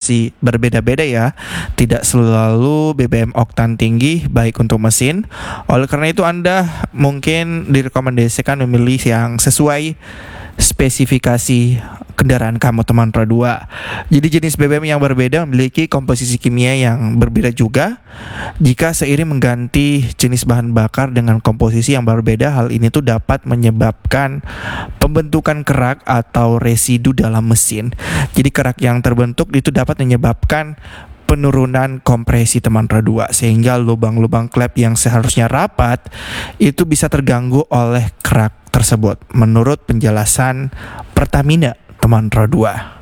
pasti berbeda-beda ya. Tidak selalu BBM oktan tinggi baik untuk mesin. Oleh karena itu Anda mungkin direkomendasikan memilih yang sesuai spesifikasi kendaraan kamu teman Pro 2. Jadi jenis BBM yang berbeda memiliki komposisi kimia yang berbeda juga. Jika seiring mengganti jenis bahan bakar dengan komposisi yang berbeda, hal ini tuh dapat menyebabkan pembentukan kerak atau residu dalam mesin. Jadi kerak yang terbentuk itu dapat menyebabkan penurunan kompresi teman Pro 2 sehingga lubang-lubang klep yang seharusnya rapat itu bisa terganggu oleh kerak tersebut menurut penjelasan Pertamina teman Pro 2.